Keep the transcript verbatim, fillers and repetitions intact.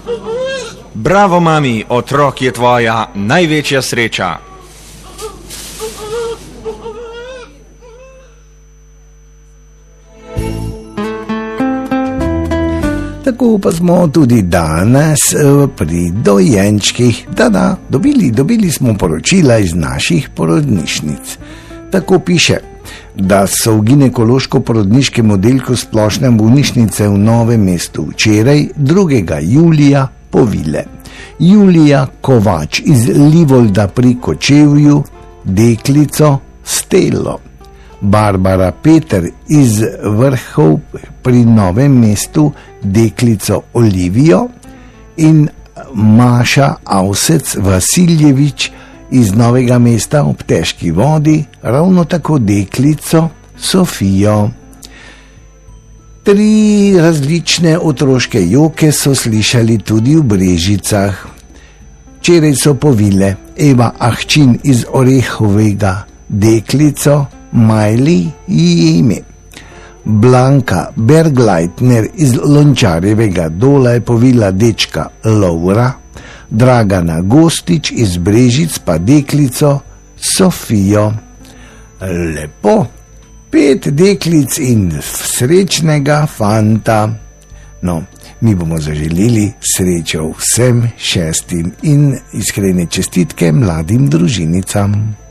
Bravo, mami, otrok je tvoja največja sreča. Tako pa smo tudi danes pri dojenčkih. Da, da, dobili, dobili smo poročila iz naših porodnišnic. Tako piše, da so v ginekološko-porodniškem oddelku splošne bolnišnice v Novem mestu včeraj, drugega julija, povile Julija Kovač iz Livolda pri Kočevju, deklico Stelo, Barbara Peter iz Vrhov pri Novem mestu, deklico Olivijo, in Maša Avsec Vasiljevič iz Novega mesta ob Težki vodi, ravno tako deklico Sofijo. Tri različne otroške joke so slišali tudi v Brežicah. Včeraj so povile Eva Ahčin iz Orehovega, deklico Majli ji ime. Blanka Bergleitner iz Lončarjevega Dola je povila dečka Laura, Dragana Gostič iz Brežic pa deklico Sofijo. Lepo, pet deklic in srečnega fanta. No, mi bomo zaželeli srečo vsem šestim in iskrene čestitke mladim družinicam.